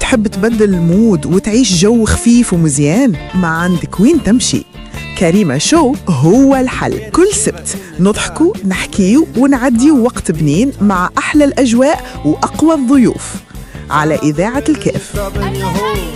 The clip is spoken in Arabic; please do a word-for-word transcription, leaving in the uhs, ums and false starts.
وتحب تبدل المود وتعيش جو خفيف ومزيان؟ ما عندك وين تمشي. كريمة شو هو الحل. كل سبت نضحكوا نحكيوا ونعديوا وقت بنين مع أحلى الأجواء وأقوى الضيوف على إذاعة الكاف.